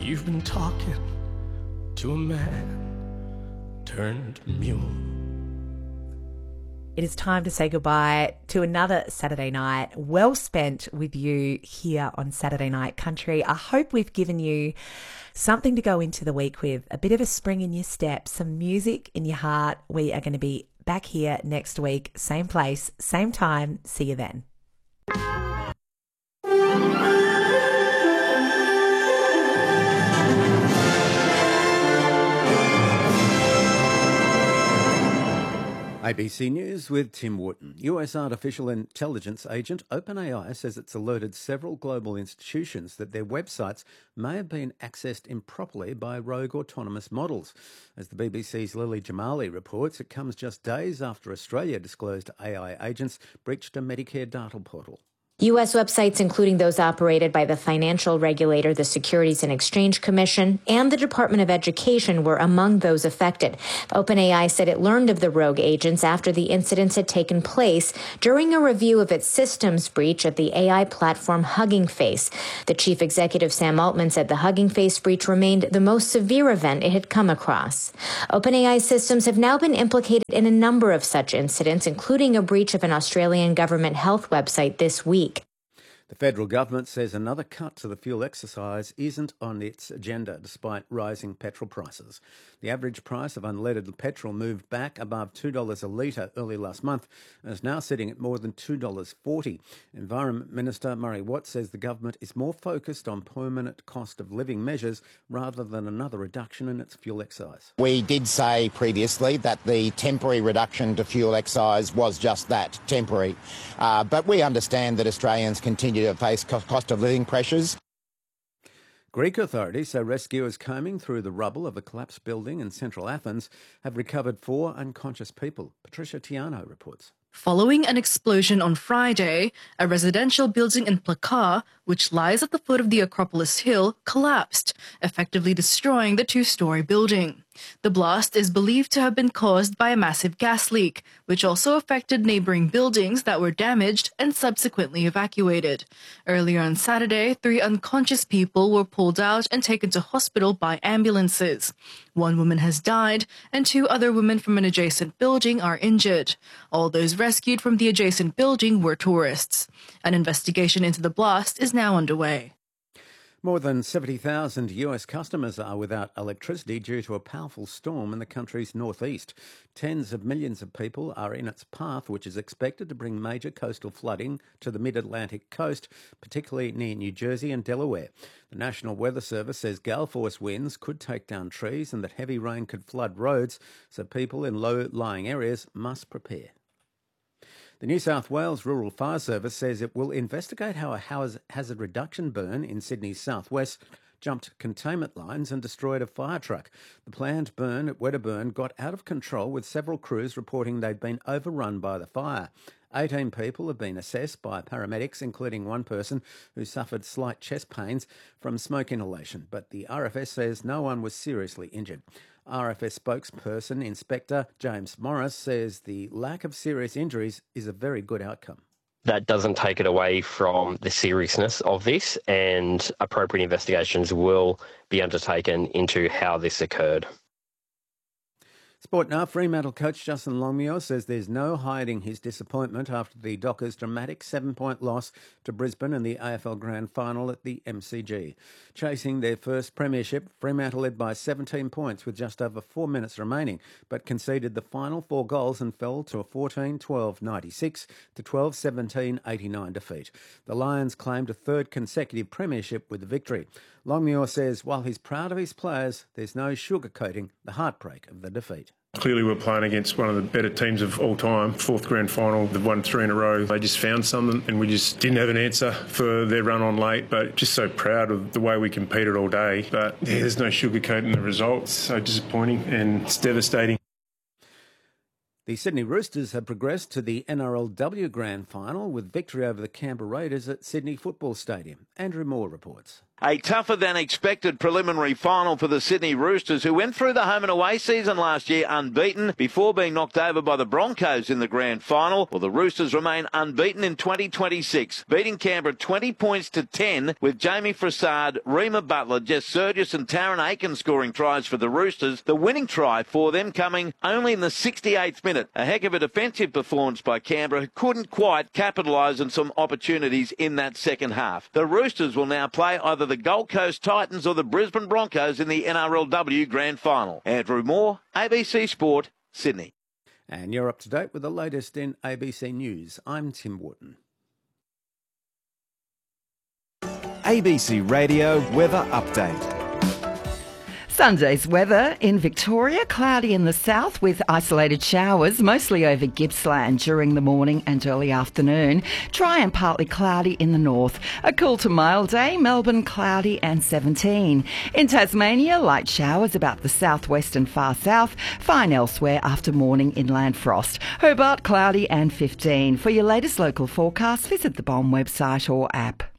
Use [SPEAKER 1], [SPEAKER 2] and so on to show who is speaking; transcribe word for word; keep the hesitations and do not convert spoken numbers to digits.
[SPEAKER 1] You've been talking to a man turned mule.
[SPEAKER 2] It is time to say goodbye to another Saturday night well spent with you here on Saturday Night Country. I hope we've given you something to go into the week with, a bit of a spring in your step, some music in your heart. We are going to be back here next week, same place, same time. See you then.
[SPEAKER 3] A B C News with Tim Wootton. U S artificial intelligence agent OpenAI says it's alerted several global institutions that their websites may have been accessed improperly by rogue autonomous models. As the B B C's Lily Jamali reports, it comes just days after Australia disclosed A I agents breached a Medicare data portal.
[SPEAKER 4] U S websites, including those operated by the financial regulator, the Securities and Exchange Commission, and the Department of Education, were among those affected. OpenAI said it learned of the rogue agents after the incidents had taken place during a review of its systems breach at the A I platform Hugging Face. The chief executive, Sam Altman, said the Hugging Face breach remained the most severe event it had come across. OpenAI systems have now been implicated in a number of such incidents, including a breach of an Australian government health website this week.
[SPEAKER 3] The federal government says another cut to the fuel excise isn't on its agenda despite rising petrol prices. The average price of unleaded petrol moved back above two dollars a litre early last month and is now sitting at more than two dollars forty. Environment Minister Murray Watt says the government is more focused on permanent cost of living measures rather than another reduction in its fuel excise.
[SPEAKER 5] We did say previously that the temporary reduction to fuel excise was just that, temporary. Uh, but we understand that Australians continue to face cost of living pressures.
[SPEAKER 3] Greek authorities say rescuers combing through the rubble of a collapsed building in central Athens have recovered four unconscious people. Patricia Tiano reports.
[SPEAKER 6] Following an explosion on Friday, a residential building in Plaka, which lies at the foot of the Acropolis Hill, collapsed, effectively destroying the two-storey building. The blast is believed to have been caused by a massive gas leak, which also affected neighbouring buildings that were damaged and subsequently evacuated. Earlier on Saturday, three unconscious people were pulled out and taken to hospital by ambulances. One woman has died, and two other women from an adjacent building are injured. All those rescued from the adjacent building were tourists. An investigation into the blast is now underway.
[SPEAKER 3] More than seventy thousand U S customers are without electricity due to a powerful storm in the country's northeast. Tens of millions of people are in its path, which is expected to bring major coastal flooding to the mid-Atlantic coast, particularly near New Jersey and Delaware. The National Weather Service says gale force winds could take down trees and that heavy rain could flood roads, so people in low-lying areas must prepare. The New South Wales Rural Fire Service says it will investigate how a hazard reduction burn in Sydney's southwest jumped containment lines and destroyed a fire truck. The planned burn at Wedderburn got out of control, with several crews reporting they'd been overrun by the fire. eighteen people have been assessed by paramedics, including one person who suffered slight chest pains from smoke inhalation, but the R F S says no one was seriously injured. R F S spokesperson Inspector James Morris says the lack of serious injuries is a very good outcome.
[SPEAKER 7] That doesn't take it away from the seriousness of this, and appropriate investigations will be undertaken into how this occurred.
[SPEAKER 3] Sport now. Fremantle coach Justin Longmuir says there's no hiding his disappointment after the Dockers' dramatic seven-point loss to Brisbane in the A F L Grand Final at the M C G. Chasing their first premiership, Fremantle led by seventeen points with just over four minutes remaining, but conceded the final four goals and fell to a fourteen twelve ninety-six to twelve seventeen eighty-nine defeat. The Lions claimed a third consecutive premiership with the victory. Longmuir says while he's proud of his players, there's no sugarcoating the heartbreak of the defeat.
[SPEAKER 8] Clearly we're playing against one of the better teams of all time. Fourth grand final, they've won three in a row. They just found something and we just didn't have an answer for their run on late, but just so proud of the way we competed all day. But yeah, there's no sugarcoating the results. So disappointing and it's devastating.
[SPEAKER 3] The Sydney Roosters have progressed to the N R L W Grand Final with victory over the Canberra Raiders at Sydney Football Stadium. Andrew Moore reports.
[SPEAKER 9] A tougher than expected preliminary final for the Sydney Roosters, who went through the home and away season last year unbeaten before being knocked over by the Broncos in the grand final. Well, the Roosters remain unbeaten in twenty twenty-six, beating Canberra twenty points to ten with Jamie Frassard, Reema Butler, Jess Sergis and Taryn Aiken scoring tries for the Roosters. The winning try for them coming only in the sixty-eighth minute. A heck of a defensive performance by Canberra, who couldn't quite capitalise on some opportunities in that second half. The Roosters will now play either the Gold Coast Titans or the Brisbane Broncos in the N R L W Grand Final. Andrew Moore, A B C Sport, Sydney.
[SPEAKER 3] And you're up to date with the latest in A B C News. I'm Tim Wharton.
[SPEAKER 10] A B C Radio Weather Update.
[SPEAKER 11] Sunday's weather in Victoria, cloudy in the south with isolated showers, mostly over Gippsland during the morning and early afternoon. Dry and partly cloudy in the north. A cool to mild day, Melbourne cloudy and seventeen. In Tasmania, light showers about the southwest and far south. Fine elsewhere after morning inland frost. Hobart cloudy and fifteen. For your latest local forecast, visit the B O M website or app.